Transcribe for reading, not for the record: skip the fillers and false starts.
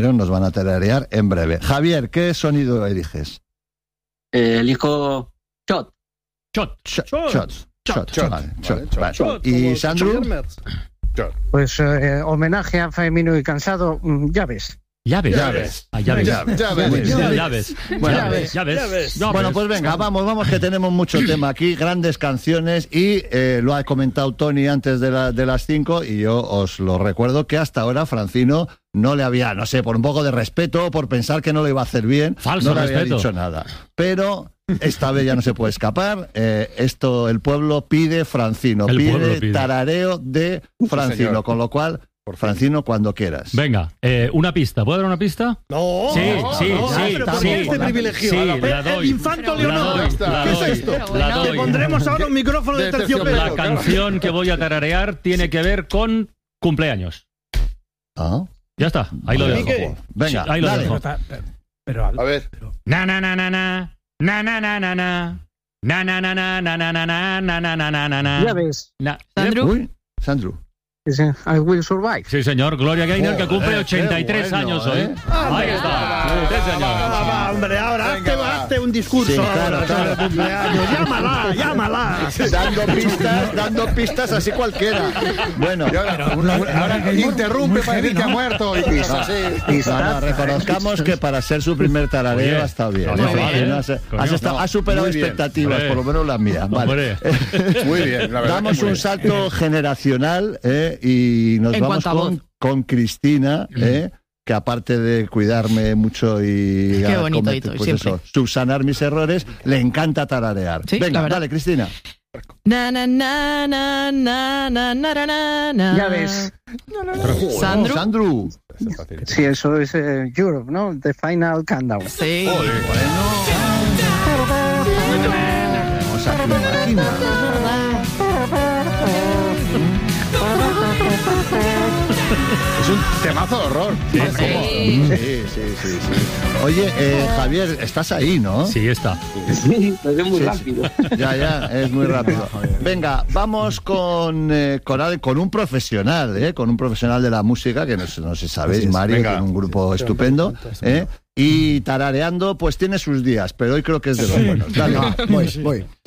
nos van a tararear en breve. Javier, ¿qué sonido eliges? Elijo Shot. Vale. ¿Y Sandro? Pues homenaje a Femino y Cansado, llaves. Llaves. Bueno, pues venga, vamos que tenemos mucho tema aquí, grandes canciones y lo ha comentado Tony antes de las 5 y yo os lo recuerdo que hasta ahora Francino no le había, no sé, por un poco de respeto, por pensar que no lo iba a hacer bien, no le había dicho nada. Pero esta vez ya no se puede escapar. El pueblo pide Francino, pide tarareo de Francino, sí, con lo cual... Por Francino, cuando quieras. Venga, una pista. ¿Puedo dar una pista? No. Sí. Pero ¿por qué este privilegio? Sí, la doy. El Infanto Leonor. ¿Qué es esto? Te pondremos ahora un micrófono de terciopelo. La canción que voy a tararear tiene que ver con cumpleaños. Ah. Ya está, ahí lo dejo. Venga, ahí lo dejo. Pero a ver. Na na na na na. Na na na na na. Na na na na na na na na na na na na. Llaves. Sandro. I Will Survive. Sí, señor. Gloria Gaynor, que cumple 83 años hoy. Ahí está. Sí, señor. Hombre, ahora hazte un discurso. Sí, claro. Llámala. Dando pistas así cualquiera. Bueno. Ahora interrumpe para decir que ha muerto. Y reconozcamos que para ser su primer tarareo ha estado bien. Ha superado expectativas, por lo menos las mías. Vale. Muy bien, la verdad. Damos un salto generacional, y nos vamos con Cristina, que aparte de cuidarme mucho y qué bonito y todo, pues eso, subsanar mis errores, le encanta tararear. Sí, venga, dale, Cristina. Na na na na na na na na. Ya ves. Sandro. Sí, eso es Europe, ¿no? The Final Countdown. Sí. Vamos a máquina. Es un temazo de horror. Sí. Oye, Javier, estás ahí, ¿no? Sí, está. Sí, es muy rápido. Ya, es muy rápido. Venga, vamos con un profesional, con un profesional de la música, que no sé si sabéis, Mario, que es un grupo estupendo, y tarareando, pues tiene sus días, pero hoy creo que es de los buenos. Dale. Voy.